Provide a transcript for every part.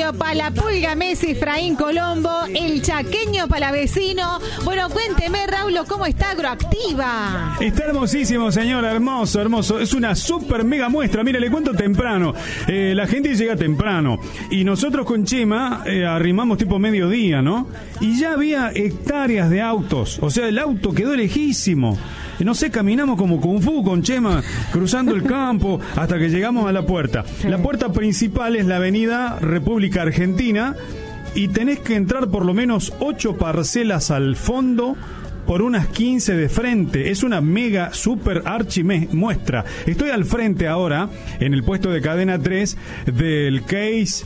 Sergio Palapulga Messi, Efraín Colombo, el chaqueño palavecino. Bueno, cuénteme, Raúl, ¿cómo está Agroactiva? Está hermosísimo, señora, hermoso, hermoso. Es una super mega muestra. Mire, le cuento temprano. La gente llega temprano. Y nosotros con Chema arrimamos tipo mediodía, ¿no? Y ya había hectáreas de autos. O sea, el auto quedó lejísimo. No sé, caminamos como Kung Fu con Chema, cruzando el campo, hasta que llegamos a la puerta. La puerta principal es la avenida República Argentina, y tenés que entrar por lo menos 8 parcelas al fondo por unas 15 de frente. Es una mega super archi muestra. Estoy al frente ahora, en el puesto de cadena 3 del Case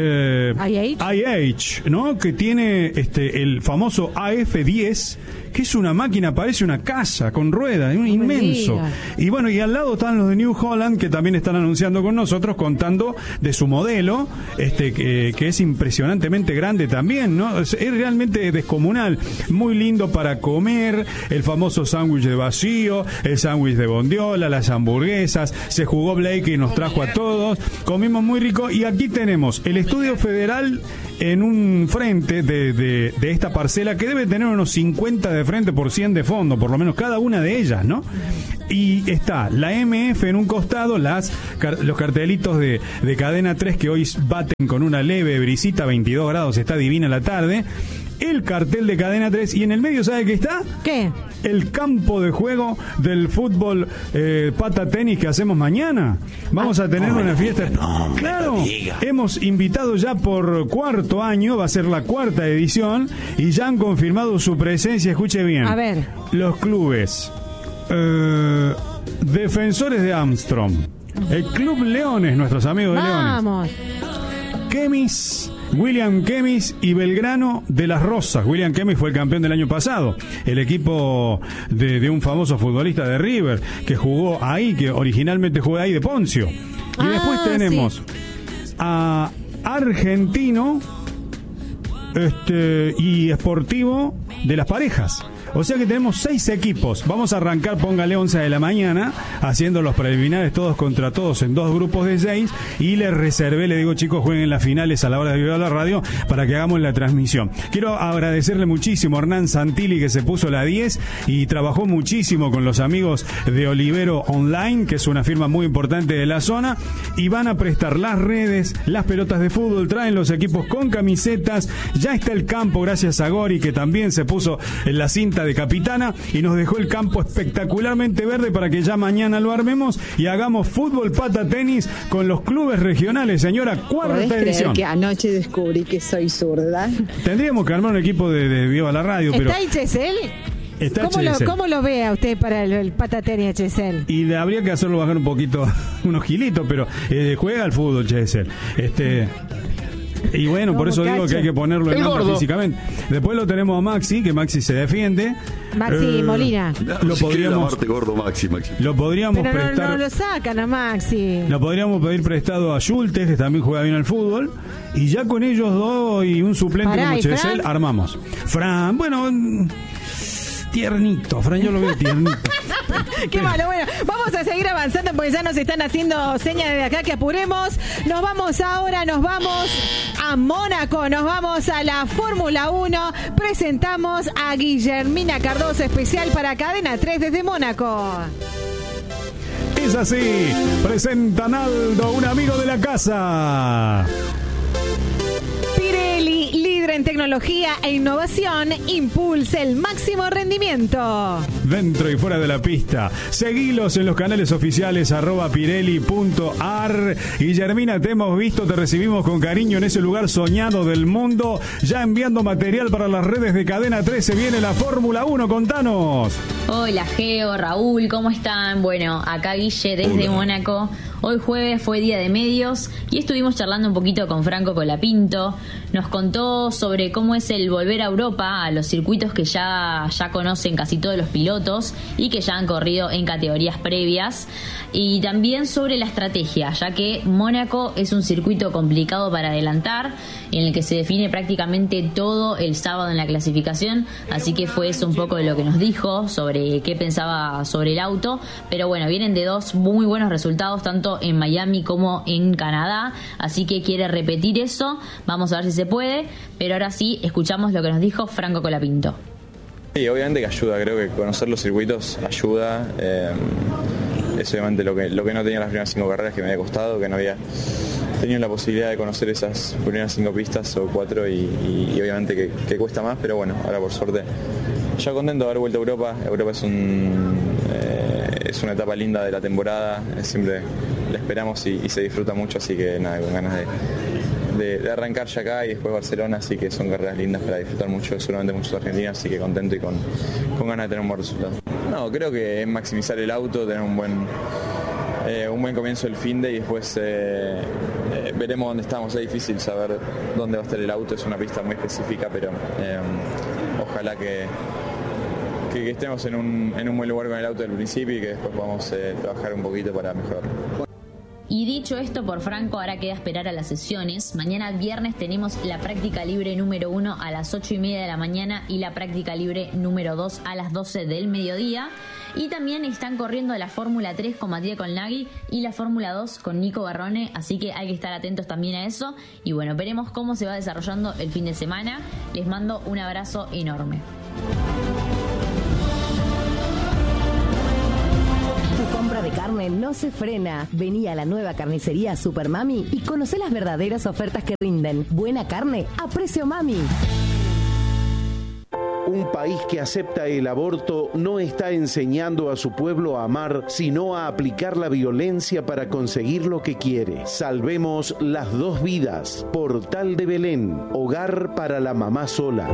IH, ¿no? Que tiene el famoso AF10, que es una máquina, parece una casa con ruedas, un inmenso. Y bueno, y al lado están los de New Holland, que también están anunciando con nosotros, contando de su modelo, que es impresionantemente grande también, ¿no? Es realmente descomunal, muy lindo para comer, el famoso sándwich de vacío, el sándwich de bondiola, las hamburguesas. Se jugó Blake y nos trajo a todos, comimos muy rico. Y aquí tenemos el Estudio Federal en un frente de esta parcela, que debe tener unos 50 de frente por 100 de fondo, por lo menos cada una de ellas, ¿no? Y está la MF en un costado, los cartelitos de cadena 3, que hoy baten con una leve brisita, 22 grados, está divina la tarde. El cartel de cadena 3, y en el medio, ¿sabe qué está? ¿Qué? El campo de juego del fútbol pata tenis que hacemos mañana. Vamos a tener una fiesta. Claro, hemos invitado ya por cuarto año, va a ser la cuarta edición, y ya han confirmado su presencia. Escuche bien. A ver. Los clubes Defensores de Armstrong, el Club Leones, nuestros amigos de Leones. Vamos. Kemis, William Kemis y Belgrano de las Rosas. William Kemis fue el campeón del año pasado. El equipo de un famoso futbolista de River que jugó ahí, que originalmente jugó ahí, de Poncio. Y después tenemos a Argentino y Sportivo de las Parejas. O sea que tenemos 6 equipos. Vamos a arrancar, póngale 11 de la mañana, haciendo los preliminares todos contra todos en 2 grupos de 6. Y les reservé, le digo, chicos, jueguen las finales a la hora de Viva la Radio para que hagamos la transmisión. Quiero agradecerle muchísimo a Hernán Santilli, que se puso la 10 y trabajó muchísimo con los amigos de Olivero Online, que es una firma muy importante de la zona. Y van a prestar las redes, las pelotas de fútbol, traen los equipos con camisetas. Ya está el campo, gracias a Gori, que también se puso en la cinta de capitana y nos dejó el campo espectacularmente verde para que ya mañana lo armemos y hagamos fútbol pata tenis con los clubes regionales, señora. Cuarta edición. Que anoche descubrí que soy zurda. Tendríamos que armar un equipo de Viva la Radio, pero ¿está Chesel? ¿Cómo lo ve a usted para el pata tenis, Chesel? Y habría que hacerlo bajar un poquito, unos kilitos, pero juega al fútbol, Chesel. Y bueno, por eso digo que hay que ponerlo en nombre físicamente. Después lo tenemos a Maxi, que Maxi se defiende. Maxi Molina. Lo podríamos pero prestar. No lo sacan a Maxi. Lo podríamos pedir prestado a Schultes, que también juega bien al fútbol. Y ya con ellos dos y un suplente como Chesel, armamos. Fran, bueno, tiernito. Fran, yo lo veo tiernito. Qué malo. Bueno, vamos a seguir avanzando porque ya nos están haciendo señas de acá que apuremos. Nos vamos a Mónaco, nos vamos a la Fórmula 1. Presentamos a Guillermina Cardoso, especial para Cadena 3 desde Mónaco. Es así, presentan Aldo, un amigo de la casa. Pirelli, líder en tecnología e innovación, impulsa el máximo rendimiento. Dentro y fuera de la pista. Seguilos en los canales oficiales @pirelli.ar. Guillermina, te hemos visto, te recibimos con cariño en ese lugar soñado del mundo. Ya enviando material para las redes de Cadena 13. Viene la Fórmula 1, contanos. Hola Geo, Raúl, ¿cómo están? Bueno, acá Guille desde Mónaco. Hoy jueves fue día de medios y estuvimos charlando un poquito con Franco Colapinto. Nos contó sobre cómo es el volver a Europa, a los circuitos que ya conocen casi todos los pilotos y que ya han corrido en categorías previas. Y también sobre la estrategia, ya que Mónaco es un circuito complicado para adelantar, en el que se define prácticamente todo el sábado en la clasificación. Así que fue eso un poco de lo que nos dijo sobre qué pensaba sobre el auto. Pero bueno, vienen de 2 muy buenos resultados, tanto tanto en Miami como en Canadá, así que quiere repetir eso. Vamos a ver si se puede, pero ahora sí, escuchamos lo que nos dijo Franco Colapinto. Sí, obviamente que ayuda, creo que conocer los circuitos ayuda. Es obviamente lo que no tenía las primeras 5 carreras, que me había costado, que no había tenido la posibilidad de conocer esas primeras 5 pistas o 4 y obviamente que cuesta más, pero bueno, ahora por suerte ya contento de haber vuelto a Europa. Europa es una etapa linda de la temporada, siempre la esperamos y se disfruta mucho, así que nada, con ganas de arrancar ya acá y después Barcelona, así que son carreras lindas para disfrutar mucho, seguramente muchos argentinos, así que contento y con ganas de tener un buen resultado. No, creo que es maximizar el auto, tener un buen comienzo del finde y después veremos dónde estamos. Es difícil saber dónde va a estar el auto, es una pista muy específica, pero ojalá que estemos en un buen lugar con el auto del principio y que después podamos trabajar un poquito para mejorar. Y dicho esto por Franco, ahora queda esperar a las sesiones. Mañana viernes tenemos la práctica libre número 1 a las 8:30 de la mañana y la práctica libre número 2 a las 12 del mediodía. Y también están corriendo la Fórmula 3 con Matías Colnaghi y la Fórmula 2 con Nico Barrone, así que hay que estar atentos también a eso. Y bueno, veremos cómo se va desarrollando el fin de semana. Les mando un abrazo enorme. Tu compra de carne no se frena. Vení a la nueva carnicería Super Mami y conocé las verdaderas ofertas que rinden. Buena carne a precio mami. Un país que acepta el aborto no está enseñando a su pueblo a amar, sino a aplicar la violencia para conseguir lo que quiere. Salvemos las 2 vidas. Portal de Belén, hogar para la mamá sola.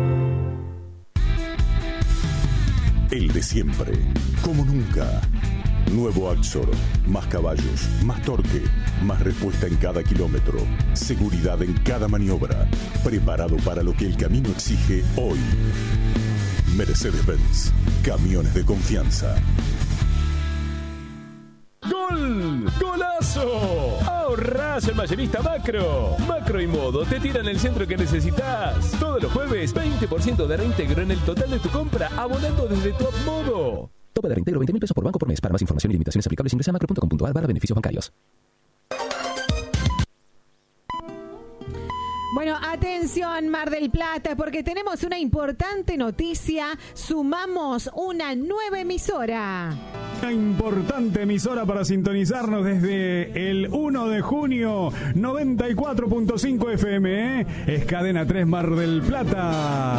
El de siempre, como nunca. Nuevo Axor, más caballos, más torque, más respuesta en cada kilómetro, seguridad en cada maniobra, preparado para lo que el camino exige hoy. Mercedes-Benz, camiones de confianza. ¡Gol! ¡Golazo! ¡Ahorrás en Mayorista Macro! Macro y Modo te tiran el centro que necesitas. Todos los jueves, 20% de reintegro en el total de tu compra, abonando desde Top Modo. Tope de reintegro 20.000 pesos por banco por mes. Para más información y limitaciones aplicables ingresa a macro.com.ar/beneficios bancarios. Bueno, atención Mar del Plata, porque tenemos una importante noticia. Sumamos una nueva emisora. Una importante emisora para sintonizarnos desde el 1 de junio, 94.5 FM, es Cadena 3 Mar del Plata.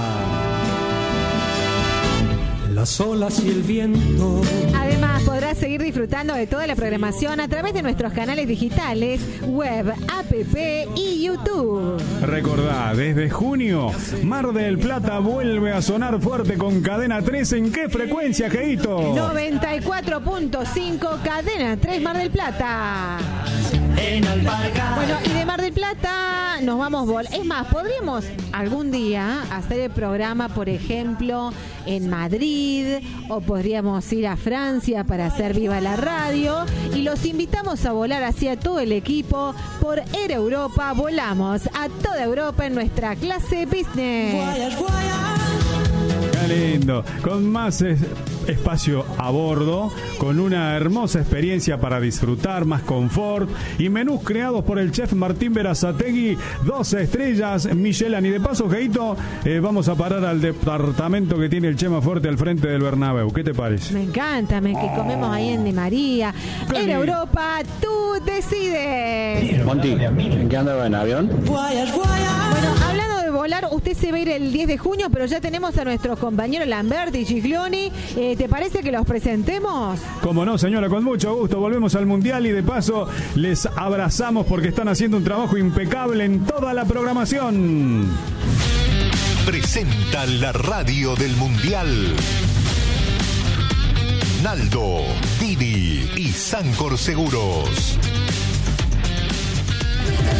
Las olas y el viento. Además, podrás seguir disfrutando de toda la programación a través de nuestros canales digitales, web, app y YouTube. Recordá, desde junio, Mar del Plata vuelve a sonar fuerte con Cadena 3. ¿En qué frecuencia, Geito? 94.5 Cadena 3 Mar del Plata. Bueno, y de Mar del Plata nos vamos es más, podríamos algún día hacer el programa, por ejemplo, en Madrid, o podríamos ir a Francia para hacer Viva la Radio, y los invitamos a volar hacia todo el equipo por Air Europa. Volamos a toda Europa en nuestra clase business. Qué lindo, con más espacio a bordo, con una hermosa experiencia para disfrutar, más confort y menús creados por el chef Martín Berazategui, 12 estrellas Michelin. Y de paso, Geito, vamos a parar al departamento que tiene el Chema Fuerte al frente del Bernabéu. ¿Qué te parece? Me encanta, que comemos ahí en Di María. En Europa, tú decides. Monty, ¿en qué andaba, en avión? Bueno, hablando de volar, usted se va a ir el 10 de junio, pero ya tenemos a nuestros compañeros Lamberti y Giglioni. ¿Te parece que los presentemos? Como no, señora, con mucho gusto. Volvemos al Mundial y de paso les abrazamos porque están haciendo un trabajo impecable en toda la programación. Presenta la radio del Mundial. Naldo, Didi y Sancor Seguros.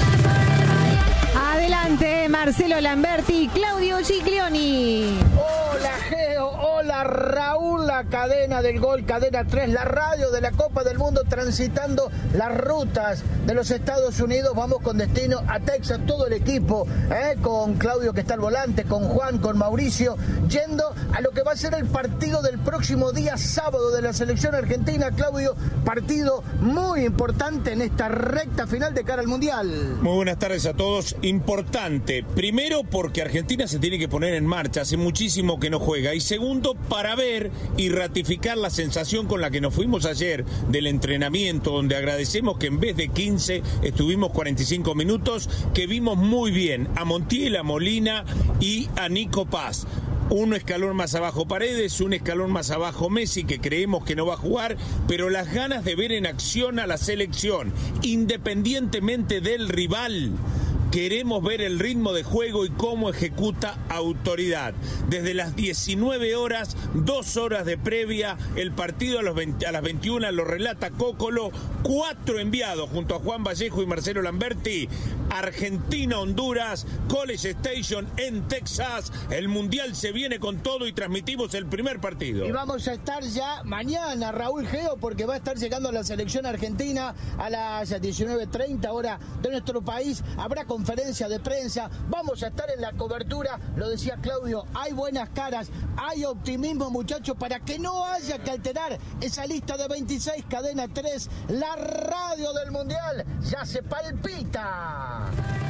Adelante, Marcelo Lamberti y Claudio Giglioni. Hola Geo, hola Raúl, la cadena del gol, cadena 3, la radio de la Copa del Mundo transitando las rutas de los Estados Unidos. Vamos con destino a Texas, todo el equipo, con Claudio que está al volante, con Juan, con Mauricio, yendo a lo que va a ser el partido del próximo día sábado de la selección argentina. Claudio, partido muy importante en esta recta final de cara al Mundial. Muy buenas tardes a todos. Importante, primero porque Argentina se tiene que poner en marcha, hace muchísimo que no juega, y segundo para ver y ratificar la sensación con la que nos fuimos ayer del entrenamiento, donde agradecemos que en vez de 15 estuvimos 45 minutos, que vimos muy bien a Montiel, a Molina y a Nico Paz. Un escalón más abajo Paredes, un escalón más abajo Messi, que creemos que no va a jugar, pero las ganas de ver en acción a la selección, independientemente del rival. Queremos ver el ritmo de juego y cómo ejecuta Autoridad. Desde las 19 horas, 2 horas de previa, el partido a las 21 lo relata Cócolo, 4 enviados junto a Juan Vallejo y Marcelo Lamberti. Argentina-Honduras, College Station en Texas. El Mundial se viene con todo y transmitimos el primer partido. Y vamos a estar ya mañana, Raúl Geo, porque va a estar llegando a la selección argentina a las 19:30 hora de nuestro país. Habrá conferencia de prensa, vamos a estar en la cobertura, lo decía Claudio, hay buenas caras, hay optimismo, muchachos, para que no haya que alterar esa lista de 26, cadena 3, la radio del Mundial, ya se palpita.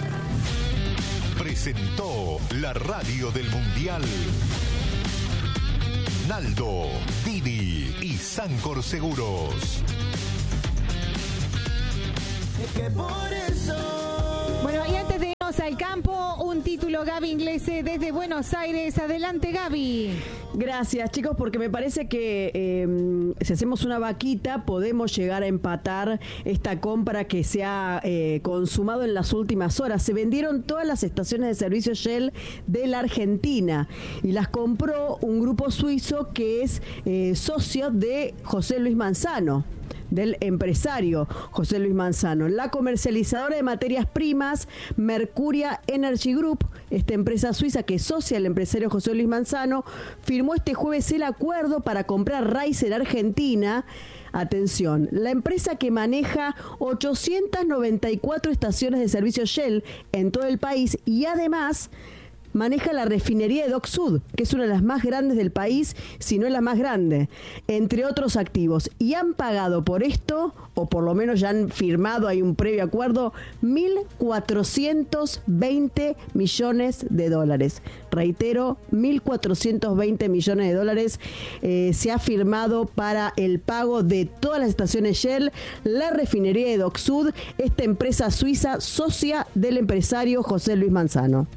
Presentó la radio del Mundial Naldo, Didi y Sancor Seguros. Es que por eso... Bueno, y antes de irnos al campo, un título, Gaby Inglese desde Buenos Aires. Adelante, Gaby. Gracias, chicos, porque me parece que si hacemos una vaquita podemos llegar a empatar esta compra que se ha consumado en las últimas horas. Se vendieron todas las estaciones de servicio Shell de la Argentina y las compró un grupo suizo que es socio de José Luis Manzano, del empresario José Luis Manzano. La comercializadora de materias primas Mercuria Energy Group, esta empresa suiza que es socia del empresario José Luis Manzano, firmó este jueves el acuerdo para comprar Raícer Argentina. Atención, la empresa que maneja 894 estaciones de servicio Shell en todo el país y además maneja la refinería de Dock Sud, que es una de las más grandes del país, si no es la más grande, entre otros activos. Y han pagado por esto, o por lo menos ya han firmado, hay un previo acuerdo, 1.420 millones de dólares. Reitero, 1.420 millones de dólares se ha firmado para el pago de todas las estaciones Shell, la refinería de Dock Sud, esta empresa suiza socia del empresario José Luis Manzano.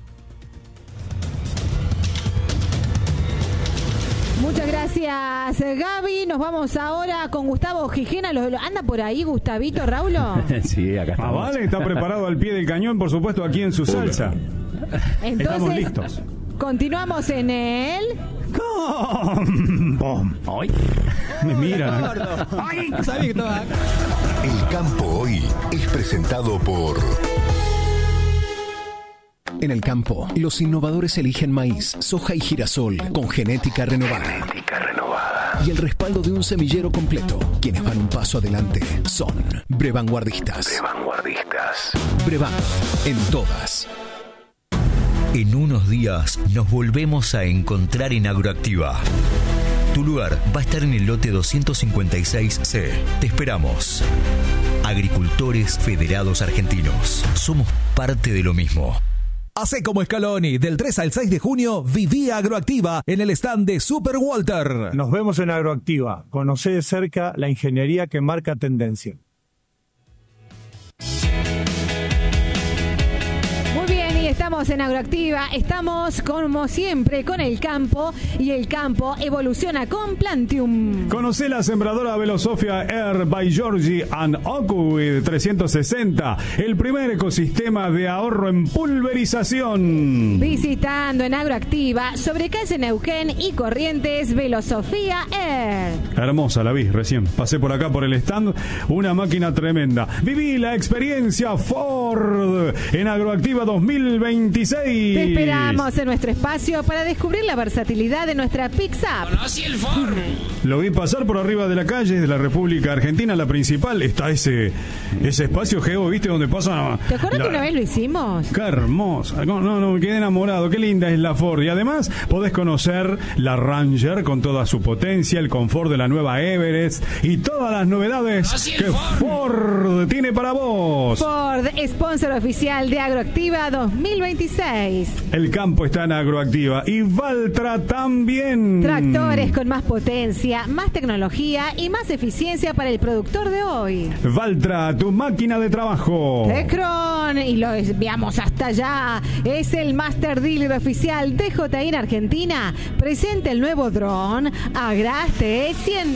Muchas gracias, Gaby. Nos vamos ahora con Gustavo Gijena. ¿Anda por ahí, Gustavito, Raulo? Sí, acá está. Vale, está preparado al pie del cañón, por supuesto, aquí en su salsa. Entonces, estamos listos. Continuamos en el... Hoy me mira. El campo hoy es presentado por... En el campo, los innovadores eligen maíz, soja y girasol con genética renovada. Y el respaldo de un semillero completo. Quienes van un paso adelante son Brevanguardistas. Brevan, en todas. En unos días nos volvemos a encontrar en Agroactiva. Tu lugar va a estar en el lote 256C. Te esperamos. Agricultores Federados Argentinos. Somos parte de lo mismo. Hacé como Scaloni, del 3 al 6 de junio, viví Agroactiva en el stand de Super Walter. Nos vemos en Agroactiva. Conocé de cerca la ingeniería que marca tendencia. Estamos en Agroactiva, estamos como siempre con el campo y el campo evoluciona con Plantium. Conoce la sembradora Velosofia Air by Georgie and Oakwood 360, el primer ecosistema de ahorro en pulverización. Visitando en Agroactiva sobre calle Neuquén y Corrientes, Velosofia Air. Hermosa, la vi recién. Pasé por acá por el stand, una máquina tremenda. Viví la experiencia Ford en Agroactiva 2020. 2026. Te esperamos en nuestro espacio para descubrir la versatilidad de nuestra Pix-Up. Conocí el forro. Lo vi pasar por arriba de la calle de la República Argentina, la principal. Está ese espacio, Geo, ¿viste? Donde pasa... ¿Te acuerdas que una vez lo hicimos? Qué hermosa. No, me quedé enamorado. Qué linda es la Ford. Y además podés conocer la Ranger con toda su potencia, el confort de la nueva Everest y todas las novedades que Ford tiene para vos. Ford, sponsor oficial de Agroactiva 2026. El campo está en Agroactiva y Valtra también. Tractores con más potencia, más tecnología y más eficiencia para el productor de hoy. Valtra, tu máquina de trabajo. Tecron, y lo enviamos hasta allá. Es el Master Dealer oficial de DJI en Argentina. Presenta el nuevo dron Agraste 100.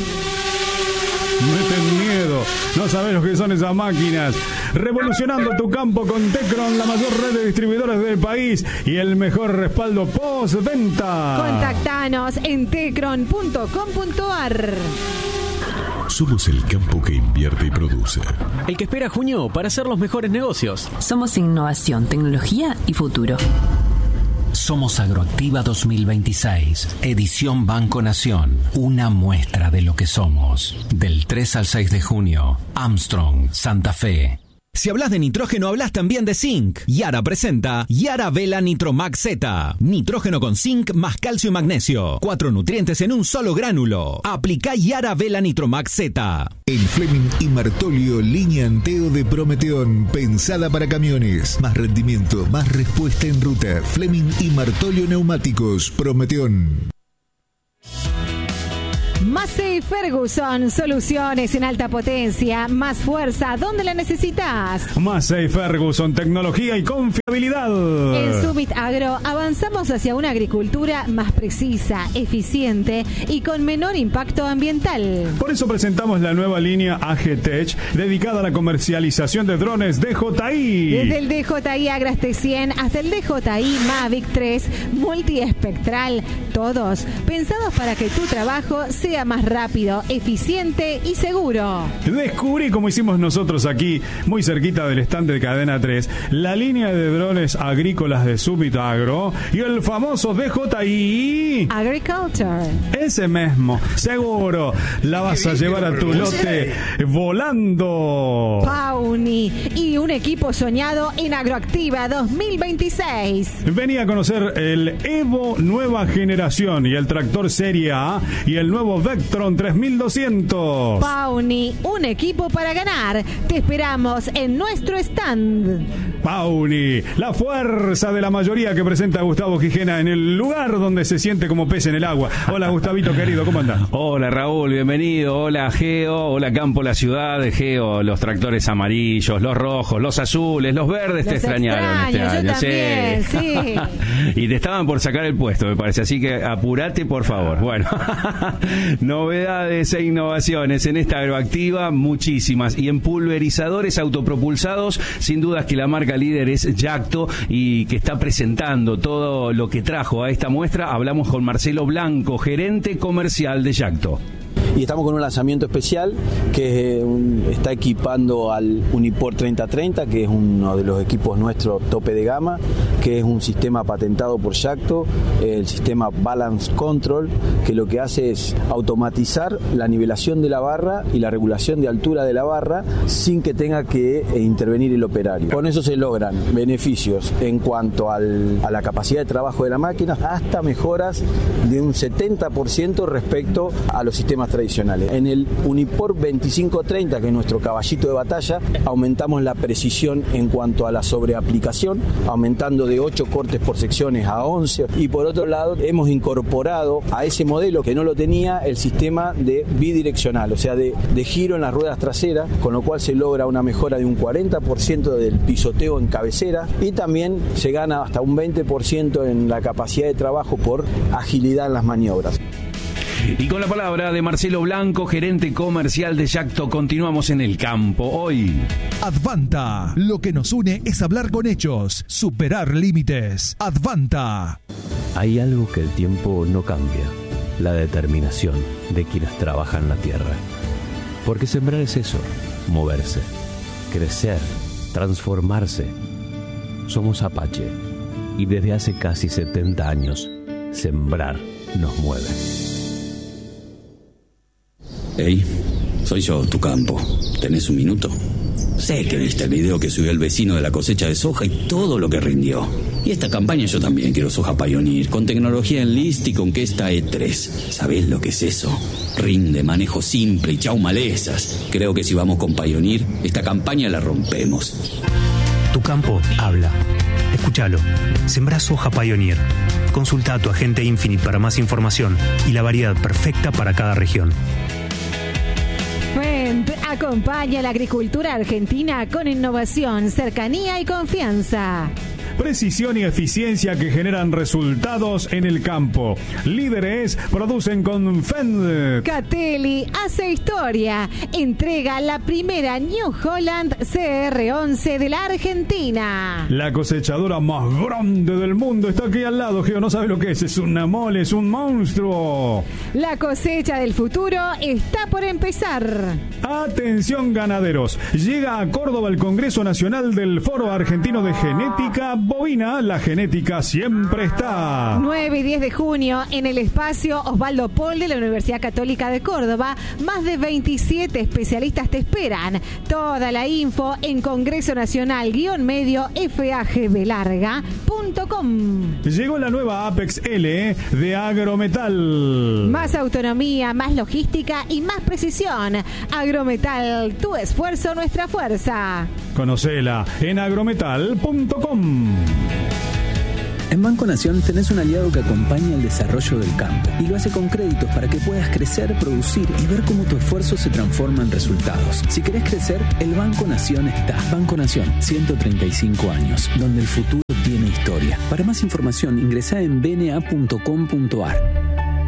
Meten miedo, no sabes lo que son esas máquinas. Revolucionando tu campo con Tecron, la mayor red de distribuidores del país y el mejor respaldo post-venta. Contactanos en tecron.com.ar. Somos el campo que invierte y produce. El que espera junio para hacer los mejores negocios. Somos innovación, tecnología y futuro. Somos Agroactiva 2026, edición Banco Nación. Una muestra de lo que somos. Del 3 al 6 de junio, Armstrong, Santa Fe. Si hablas de nitrógeno, hablas también de zinc. Yara presenta Yara Vela Nitromax Z. Nitrógeno con zinc más calcio y magnesio. 4 nutrientes en un solo gránulo. Aplica Yara Vela Nitromax Z. El Fleming y Martolio línea Anteo de Prometeón. Pensada para camiones. Más rendimiento, más respuesta en ruta. Fleming y Martolio Neumáticos. Prometeón. Massey Ferguson, soluciones en alta potencia, más fuerza, ¿dónde la necesitas? Massey Ferguson, tecnología y confiabilidad. En Summit Agro avanzamos hacia una agricultura más precisa, eficiente y con menor impacto ambiental. Por eso presentamos la nueva línea AG-Tech, dedicada a la comercialización de drones DJI. Desde el DJI Agraste 100 hasta el DJI Mavic 3 multiespectral, todos pensados para que tu trabajo sea más rápido, eficiente y seguro. Descubrí, como hicimos nosotros aquí, muy cerquita del stand de Cadena 3, la línea de drones agrícolas de Summit Agro y el famoso DJI Agriculture. Ese mismo, seguro, la vas a llevar a tu lote volando. Pauni y un equipo soñado en Agroactiva 2026. Vení a conocer el Evo nueva generación y el tractor Serie A y el nuevo Vectron 3200. Pauni, un equipo para ganar. Te esperamos en nuestro stand. Pauni, la fuerza de la mayoría que presenta Gustavo Gijena en el lugar donde se siente como pez en el agua. Hola, Gustavito querido, ¿cómo andás? Hola, Raúl, bienvenido. Hola, Geo. Hola, Campo, la ciudad de Geo. Los tractores amarillos, los rojos, los azules, los verdes te extrañaron este año. Yo también, sí. Y te estaban por sacar el puesto, me parece. Así que apurate, por favor. Bueno, novedades e innovaciones en esta Agroactiva, muchísimas. Y en pulverizadores autopropulsados, sin dudas que la marca líder es Jacto y que está presentando todo lo que trajo a esta muestra. Hablamos con Marcelo Blanco, gerente comercial de Jacto. Y estamos con un lanzamiento especial que está equipando al Uniport 3030, que es uno de los equipos nuestros tope de gama, que es un sistema patentado por Jacto, el sistema Balance Control, que lo que hace es automatizar la nivelación de la barra y la regulación de altura de la barra sin que tenga que intervenir el operario. Con eso se logran beneficios en cuanto a la capacidad de trabajo de la máquina, hasta mejoras de un 70% respecto a los sistemas tradicionales. En el Uniport 2530, que es nuestro caballito de batalla, aumentamos la precisión en cuanto a la sobreaplicación, aumentando de 8 cortes por secciones a 11. Y por otro lado, hemos incorporado a ese modelo que no lo tenía el sistema de bidireccional, o sea, de giro en las ruedas traseras, con lo cual se logra una mejora de un 40% del pisoteo en cabecera y también se gana hasta un 20% en la capacidad de trabajo por agilidad en las maniobras. Y con la palabra de Marcelo Blanco, gerente comercial de Jacto, continuamos en el campo hoy. Advanta, lo que nos une es hablar con hechos, superar límites. Advanta. Hay algo que el tiempo no cambia, la determinación de quienes trabajan la tierra. Porque sembrar es eso, moverse, crecer, transformarse. Somos Apache y desde hace casi 70 años, sembrar nos mueve. Hey, soy yo, tu campo. ¿Tenés un minuto? Sé que viste el video que subió el vecino de la cosecha de soja y todo lo que rindió. Y esta campaña yo también quiero soja Pioneer, con tecnología Enlist y con Questa E3. ¿Sabés lo que es eso? Rinde, manejo simple y chau malezas. Creo que si vamos con Pioneer, esta campaña la rompemos. Tu campo habla. Escúchalo. Sembrá soja Pioneer. Consulta a tu agente Infinite para más información y la variedad perfecta para cada región. Fendt acompaña a la agricultura argentina con innovación, cercanía y confianza. Precisión y eficiencia que generan resultados en el campo. Líderes producen con Fendt. Catelli hace historia. Entrega la primera New Holland CR11 de la Argentina. La cosechadora más grande del mundo está aquí al lado, Geo. No sabe lo que es una mole, es un monstruo. La cosecha del futuro está por empezar. Atención ganaderos. Llega a Córdoba el Congreso Nacional del Foro Argentino de Genética Bovina. La genética siempre está. 9 y 10 de junio en el espacio Osvaldo Pol de la Universidad Católica de Córdoba. Más de 27 especialistas te esperan. Toda la info en Congreso Nacional-medio FAGBlarga.com. Llegó la nueva Apex L de Agrometal. Más autonomía, más logística y más precisión. Agrometal, tu esfuerzo, nuestra fuerza. Conocela en agrometal.com. En Banco Nación tenés un aliado que acompaña el desarrollo del campo y lo hace con créditos para que puedas crecer, producir y ver cómo tu esfuerzo se transforma en resultados. Si querés crecer, el Banco Nación está. Banco Nación, 135 años, donde el futuro tiene historia. Para más información, ingresá en bna.com.ar.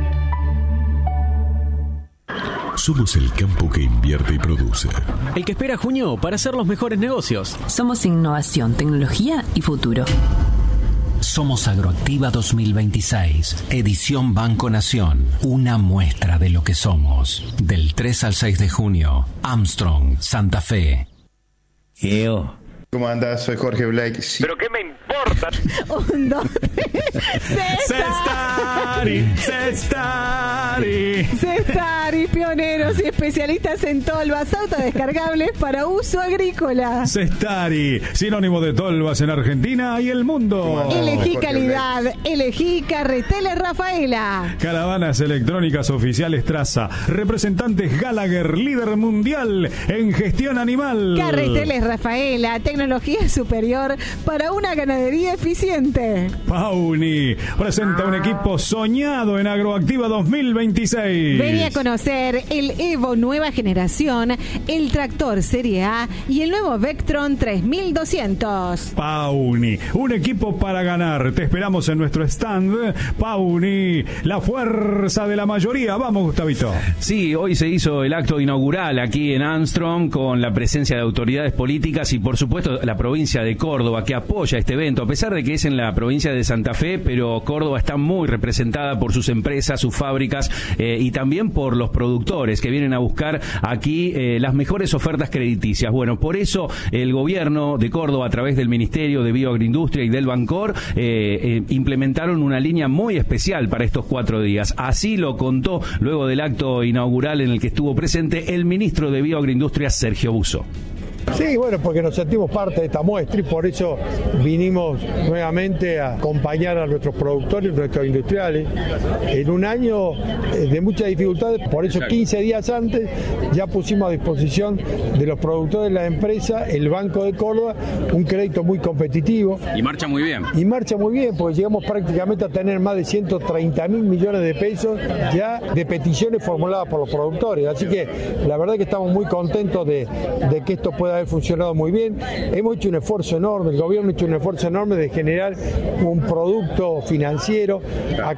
Somos el campo que invierte y produce. El que espera junio para hacer los mejores negocios. Somos innovación, tecnología y futuro. Somos Agroactiva 2026, edición Banco Nación, una muestra de lo que somos. Del 3 al 6 de junio, Armstrong, Santa Fe. ¿Cómo andás? Soy Jorge Blake. Sí. ¿Pero qué me importa? 1, 2, 3. Cestari, pioneros y especialistas en tolvas autodescargables para uso agrícola. Cestari, sinónimo de tolvas en Argentina y el mundo. Elegí calidad, elegí Carreteles Rafaela. Caravanas electrónicas oficiales Traza. Representantes Gallagher, líder mundial en gestión animal. Carreteles Rafaela, tecnología superior para una ganadería eficiente. Pauni presenta un equipo soñado en Agroactiva 2026. Vení a conocer el Evo nueva generación, el tractor Serie A y el nuevo Vectron 3200. Pauni, un equipo para ganar. Te esperamos en nuestro stand. Pauni, la fuerza de la mayoría. Vamos, Gustavito. Sí, hoy se hizo el acto inaugural aquí en Armstrong con la presencia de autoridades políticas y por supuesto la provincia de Córdoba que apoya este evento, a pesar de que es en la provincia de Santa Fe, pero Córdoba está muy representada por sus empresas, sus fábricas y también por los productores que vienen a buscar aquí las mejores ofertas crediticias. Bueno, por eso el gobierno de Córdoba, a través del Ministerio de Bioagroindustria y del Bancor, implementaron una línea muy especial para estos 4 días. Así lo contó luego del acto inaugural en el que estuvo presente el ministro de Bioagroindustria, Sergio Busso. Sí, bueno, porque nos sentimos parte de esta muestra y por eso vinimos nuevamente a acompañar a nuestros productores, nuestros industriales, en un año de muchas dificultades. Por eso 15 días antes ya pusimos a disposición de los productores de la empresa, el Banco de Córdoba, un crédito muy competitivo. Y marcha muy bien. Y marcha muy bien, porque llegamos prácticamente a tener más de 130.000 millones de pesos ya de peticiones formuladas por los productores. Así que la verdad que estamos muy contentos de que esto pueda haber funcionado muy bien. Hemos hecho un esfuerzo enorme, el gobierno ha hecho un esfuerzo enorme de generar un producto financiero a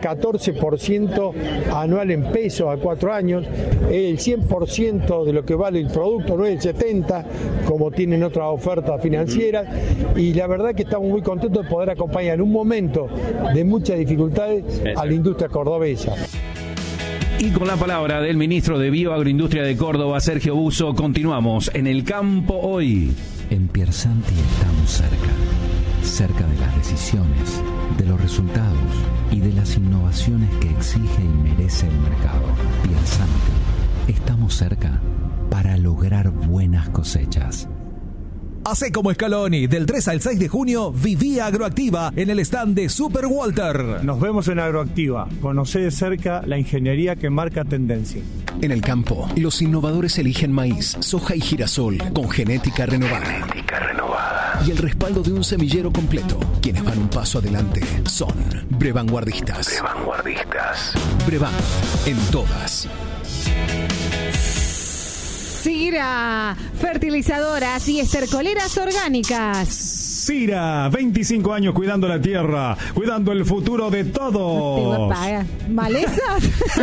14% anual en pesos a 4 años, el 100% de lo que vale el producto, no es el 70% como tienen otras ofertas financieras, y la verdad que estamos muy contentos de poder acompañar en un momento de muchas dificultades a la industria cordobesa. Y con la palabra del ministro de Bioagroindustria de Córdoba, Sergio Busso, continuamos en el campo hoy. En Piersanti estamos cerca. cerca de las decisiones, de los resultados y de las innovaciones que exige y merece el mercado. Piarzante, estamos cerca para lograr buenas cosechas. Hacé como Scaloni, del 3 al 6 de junio, viví Agroactiva en el stand de Super Walter. Nos vemos en Agroactiva. Conocé de cerca la ingeniería que marca tendencia. En el campo, los innovadores eligen maíz, soja y girasol con genética renovada. Y el respaldo de un semillero completo. Quienes van un paso adelante son Brevanguardistas. Brevan, en todas. Cira, fertilizadoras y estercoleras orgánicas. Cira, 25 años cuidando la tierra, cuidando el futuro de todos. ¿Malezas?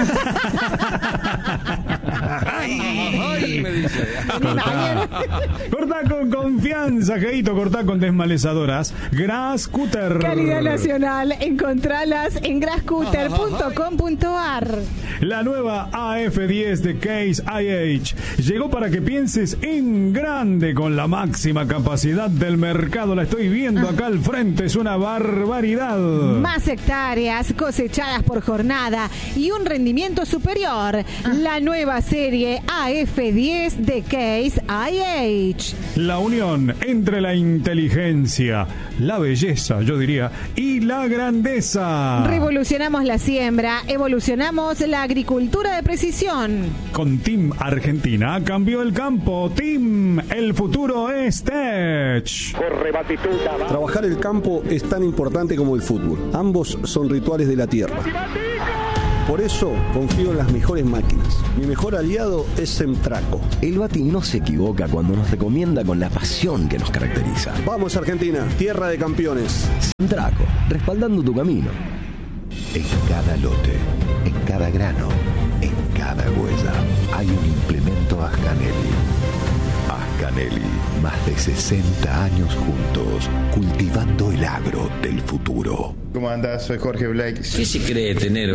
Ay, me dice. Cortá con confianza, Jeito, cortá con desmalezadoras. Grascutter. Calidad nacional, encontralas en grascutter.com.ar. La nueva AF10 de Case IH llegó para que pienses en grande con la máxima capacidad del mercado. La estoy viendo acá al frente, es una barbaridad. Más hectáreas cosechadas por jornada y un rendimiento superior. La nueva serie AF10 de Case IH. La unión entre la inteligencia, la belleza, yo diría, y la grandeza. Revolucionamos la siembra, evolucionamos la agricultura de precisión. Con Team Argentina cambió el campo. Team, el futuro es Tech. Corre Batituta. Trabajar el campo es tan importante como el fútbol. Ambos son rituales de la tierra. Por eso confío en las mejores máquinas. Mi mejor aliado es Semtraco. El Bati no se equivoca cuando nos recomienda con la pasión que nos caracteriza. Vamos Argentina, tierra de campeones. Semtraco, respaldando tu camino. En cada lote, en cada grano, en cada huella, hay un implemento Ascanelli. Ascanelli, más de 60 años juntos, cultivando el agro del futuro. ¿Cómo andás? Soy Jorge Blake. ¿Qué se cree tener?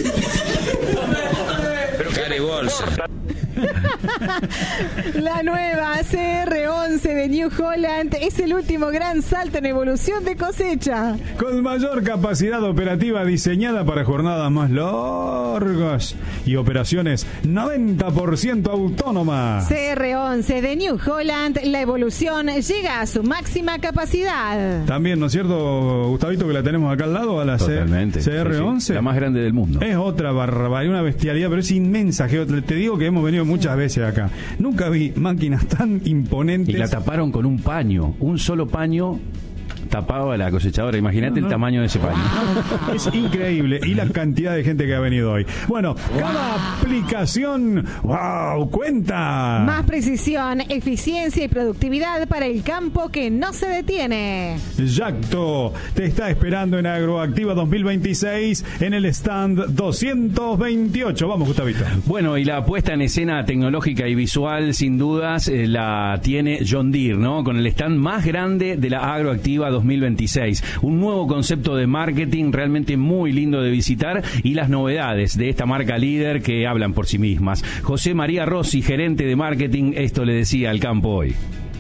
Cara y bolsa. La nueva CR11 de New Holland es el último gran salto en evolución de cosecha. Con mayor capacidad operativa diseñada para jornadas más largas y operaciones 90% autónomas. CR11 de New Holland, la evolución llega a su máxima capacidad. También, ¿no es cierto, Gustavito, que la tenemos acá al lado, a la Totalmente. CR11? Sí, la más grande del mundo. Es otra barbaridad, una bestialidad, pero es inmensa. Te digo que hemos venido muchas veces acá. Nunca vi máquinas tan imponentes. Y la taparon con un paño, un solo paño tapaba la cosechadora. Imagínate el tamaño de ese paño. Es increíble. Y la cantidad de gente que ha venido hoy. Bueno, cada aplicación, ¡wow!, cuenta. Más precisión, eficiencia y productividad para el campo que no se detiene. Yacto te está esperando en Agroactiva 2026 en el stand 228. Vamos, Gustavito. Bueno, y la puesta en escena tecnológica y visual, sin dudas, la tiene John Deere, ¿no? Con el stand más grande de la Agroactiva 2026. Un nuevo concepto de marketing realmente muy lindo de visitar y las novedades de esta marca líder que hablan por sí mismas. José María Rossi, gerente de marketing, esto le decía al campo hoy.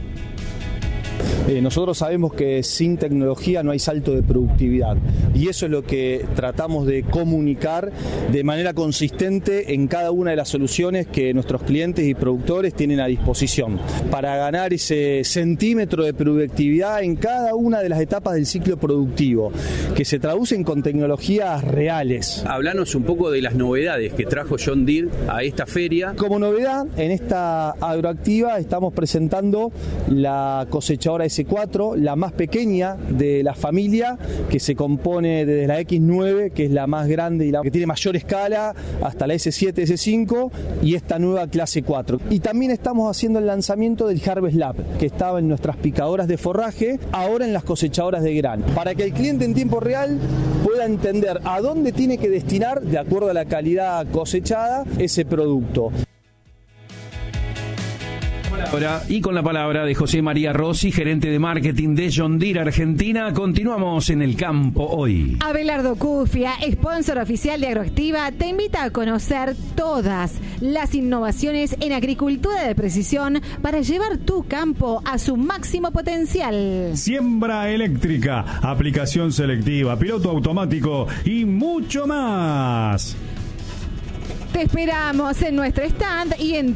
Nosotros sabemos que sin tecnología no hay salto de productividad y eso es lo que tratamos de comunicar de manera consistente en cada una de las soluciones que nuestros clientes y productores tienen a disposición para ganar ese centímetro de productividad en cada una de las etapas del ciclo productivo que se traducen con tecnologías reales. Háblanos un poco de las novedades que trajo John Deere a esta feria. Como novedad, en esta Agroactiva estamos presentando la cosechadora S4, la más pequeña de la familia, que se compone desde la X9, que es la más grande y la que tiene mayor escala, hasta la S7, S5 y esta nueva clase 4. Y también estamos haciendo el lanzamiento del Harvest Lab, que estaba en nuestras picadoras de forraje, ahora en las cosechadoras de grano, para que el cliente en tiempo real pueda entender a dónde tiene que destinar, de acuerdo a la calidad cosechada, ese producto. Y con la palabra de José María Rossi, gerente de marketing de John Deere Argentina, continuamos en el campo hoy. Abelardo Cufia, sponsor oficial de Agroactiva, te invita a conocer todas las innovaciones en agricultura de precisión para llevar tu campo a su máximo potencial. Siembra eléctrica, aplicación selectiva, piloto automático y mucho más. Te esperamos en nuestro stand y en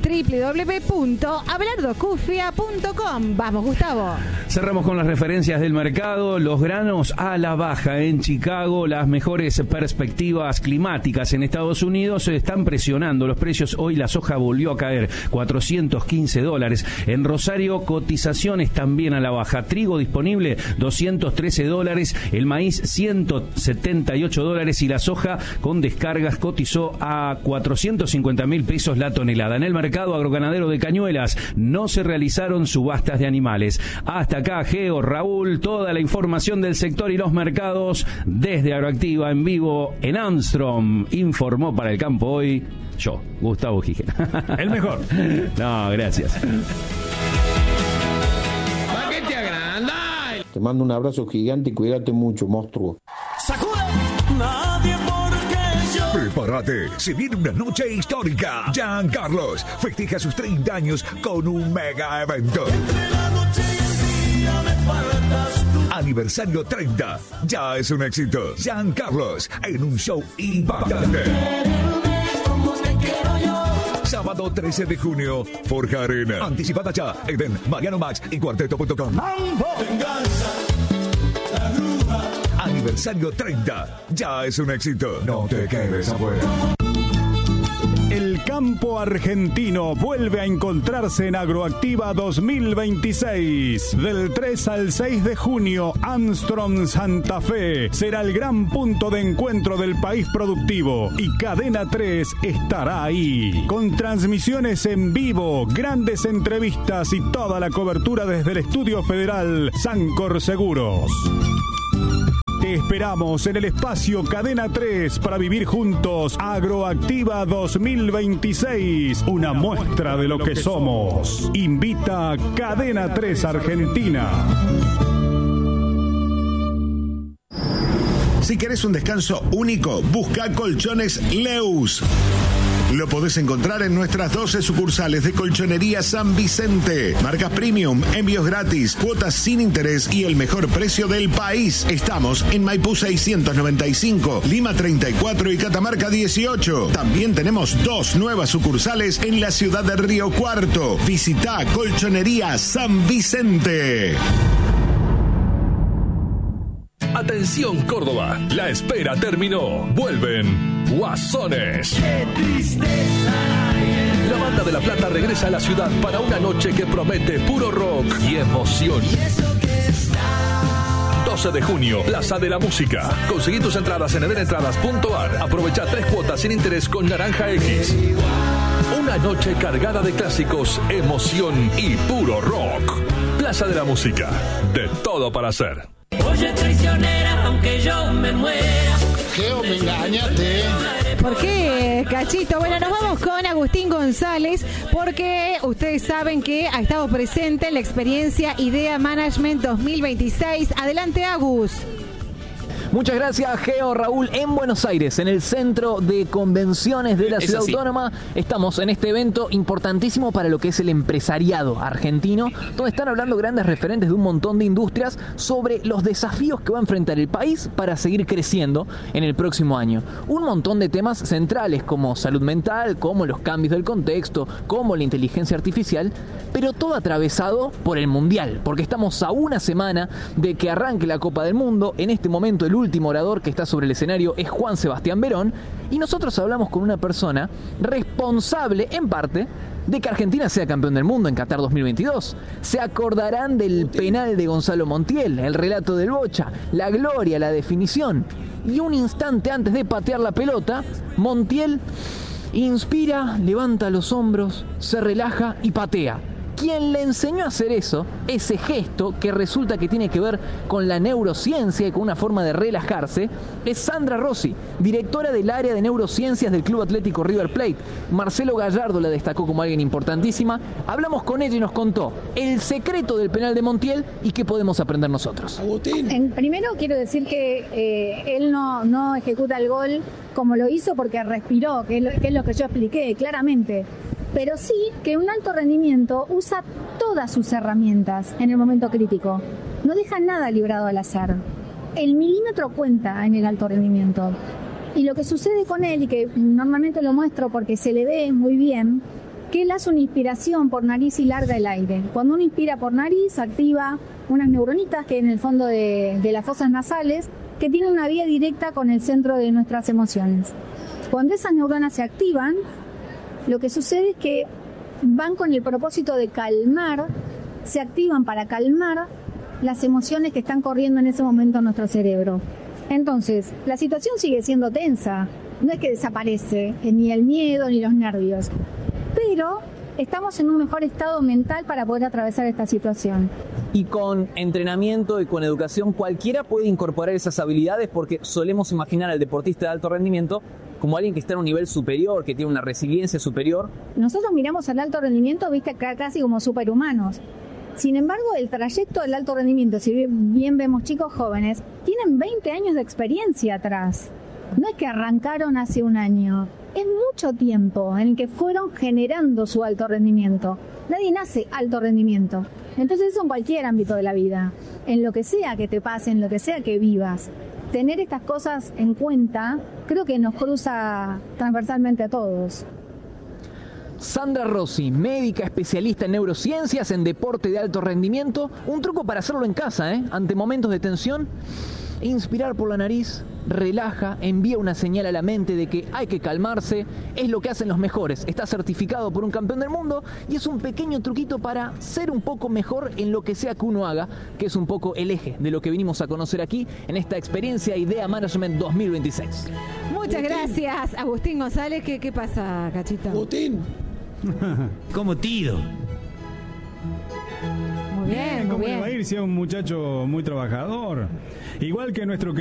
www.abelardocufia.com. Vamos, Gustavo. Cerramos con las referencias del mercado. Los granos a la baja en Chicago. Las mejores perspectivas climáticas en Estados Unidos están presionando los precios. Hoy la soja volvió a caer, $415. En Rosario, cotizaciones también a la baja. Trigo disponible, $213. El maíz, $178. Y la soja con descargas cotizó a $450.000 la tonelada. En el mercado agroganadero de Cañuelas no se realizaron subastas de animales. Hasta acá, Geo, Raúl, toda la información del sector y los mercados desde Agroactiva en vivo en Armstrong. Informó para el campo hoy yo, Gustavo Gijena. El mejor. No, gracias. Te mando un abrazo gigante y cuídate mucho, monstruo. Prepárate, se viene una noche histórica. Giancarlos festeja sus 30 años con un mega evento. Aniversario 30, ya es un éxito. Giancarlos en un show impactante. Sábado 13 de junio, Forja Arena. Anticipada ya en Mariano Max y Cuarteto.com. Aniversario 30, ya es un éxito. No te quedes afuera. El campo argentino vuelve a encontrarse en Agroactiva 2026. Del 3 al 6 de junio, Armstrong Santa Fe será el gran punto de encuentro del país productivo y Cadena 3 estará ahí. Con transmisiones en vivo, grandes entrevistas y toda la cobertura desde el Estudio Federal Sancor Seguros. Te esperamos en el espacio Cadena 3 para vivir juntos Agroactiva 2026, una muestra de lo que somos. Invita Cadena 3 Argentina. Si querés un descanso único, busca Colchones Leus. Lo podés encontrar en nuestras 12 sucursales de Colchonería San Vicente. Marcas premium, envíos gratis, cuotas sin interés y el mejor precio del país. Estamos en Maipú 695, Lima 34 y Catamarca 18. También tenemos 2 nuevas sucursales en la ciudad de Río Cuarto. Visita Colchonería San Vicente. Atención Córdoba, la espera terminó. Vuelven Guasones. ¡Qué tristeza! La Banda de La Plata regresa a la ciudad para una noche que promete puro rock y emoción. 12 de junio, Plaza de la Música. Conseguí tus entradas en edenentradas.ar. Aprovecha 3 cuotas sin interés con Naranja X. Una noche cargada de clásicos, emoción y puro rock. Plaza de la Música. De todo para hacer. Oye, traicionera, aunque yo me muera. Geo, me engañaste. ¿Por qué, Cachito? Bueno, nos vamos con Agustín González, porque ustedes saben que ha estado presente en la experiencia IDEA Management 2026. Adelante, Agus. Muchas gracias, Geo, Raúl. En Buenos Aires, en el centro de convenciones de la ciudad autónoma, estamos en este evento importantísimo para lo que es el empresariado argentino, donde están hablando grandes referentes de un montón de industrias sobre los desafíos que va a enfrentar el país para seguir creciendo en el próximo año. Un montón de temas centrales como salud mental, como los cambios del contexto, como la inteligencia artificial, pero todo atravesado por el Mundial, porque estamos a una semana de que arranque la Copa del Mundo. En este momento el último orador que está sobre el escenario es Juan Sebastián Verón, y nosotros hablamos con una persona responsable, en parte, de que Argentina sea campeón del mundo en Qatar 2022. Se acordarán del penal de Gonzalo Montiel, el relato del Bocha, la gloria, la definición. Y un instante antes de patear la pelota, Montiel inspira, levanta los hombros, se relaja y patea. Quien le enseñó a hacer eso, ese gesto que resulta que tiene que ver con la neurociencia y con una forma de relajarse, es Sandra Rossi, directora del área de neurociencias del Club Atlético River Plate. Marcelo Gallardo la destacó como alguien importantísima. Hablamos con ella y nos contó el secreto del penal de Montiel y qué podemos aprender nosotros. Primero quiero decir que él no ejecuta el gol como lo hizo porque respiró, que es lo que yo expliqué claramente. Pero sí que un alto rendimiento usa todas sus herramientas en el momento crítico. No deja nada librado al azar. El milímetro cuenta en el alto rendimiento. Y lo que sucede con él, y que normalmente lo muestro porque se le ve muy bien, que él hace una inspiración por nariz y larga el aire. Cuando uno inspira por nariz, activa unas neuronitas que en el fondo de las fosas nasales, que tienen una vía directa con el centro de nuestras emociones. Cuando esas neuronas se activan, lo que sucede es que van con el propósito de calmar, se activan para calmar las emociones que están corriendo en ese momento en nuestro cerebro. Entonces, la situación sigue siendo tensa, no es que desaparece ni el miedo ni los nervios, pero estamos en un mejor estado mental para poder atravesar esta situación. Y con entrenamiento y con educación cualquiera puede incorporar esas habilidades, porque solemos imaginar al deportista de alto rendimiento como alguien que está en un nivel superior, que tiene una resiliencia superior. Nosotros miramos al alto rendimiento, viste, casi como superhumanos. Sin embargo, el trayecto del alto rendimiento, si bien vemos chicos jóvenes, tienen 20 años de experiencia atrás. No es que arrancaron hace un año, es mucho tiempo en el que fueron generando su alto rendimiento. Nadie nace alto rendimiento. Entonces eso en cualquier ámbito de la vida, en lo que sea que te pase, en lo que sea que vivas. Tener estas cosas en cuenta creo que nos cruza transversalmente a todos. Sandra Rossi, médica especialista en neurociencias, en deporte de alto rendimiento. Un truco para hacerlo en casa, ante momentos de tensión. Inspirar por la nariz, relaja, envía una señal a la mente de que hay que calmarse. Es lo que hacen los mejores. Está certificado por un campeón del mundo y es un pequeño truquito para ser un poco mejor en lo que sea que uno haga, que es un poco el eje de lo que vinimos a conocer aquí en esta experiencia Idea Management 2026. Muchas gracias, Agustín González. ¿Qué pasa, Cachito? Agustín. Como Tido. Muy bien, muy ¿Cómo bien. le va a ir si es un muchacho muy trabajador? Igual que nuestro